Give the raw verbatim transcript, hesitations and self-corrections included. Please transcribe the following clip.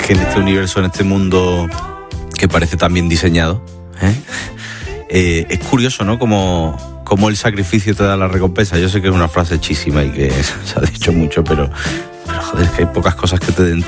que en este universo, en este mundo que parece tan bien diseñado, ¿eh? Eh, es curioso, ¿no? Como, como el sacrificio te da la recompensa. Yo sé que es una frase hechísima y que se ha dicho mucho, pero, pero joder, es que hay pocas cosas que te den